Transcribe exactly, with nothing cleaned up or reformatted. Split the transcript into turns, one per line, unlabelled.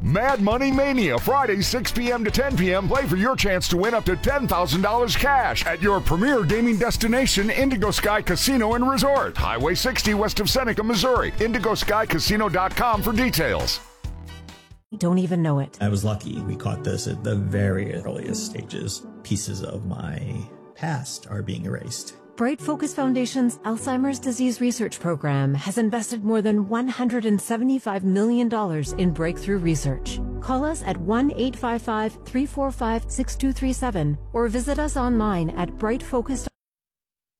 Mad Money Mania, Friday, six p.m. to ten p.m. Play for your chance to win up to ten thousand dollars cash at your premier gaming destination, Indigo Sky Casino and Resort. Highway sixty west of Seneca, Missouri. indigo sky casino dot com for details.
Don't even know it.
I was lucky. We caught this at the very earliest stages. Pieces of my past are being erased.
Bright Focus Foundation's Alzheimer's Disease Research Program has invested more than one hundred seventy-five million dollars in breakthrough research. Call us at one eight five five, three four five, six two three seven or visit us online at bright focus.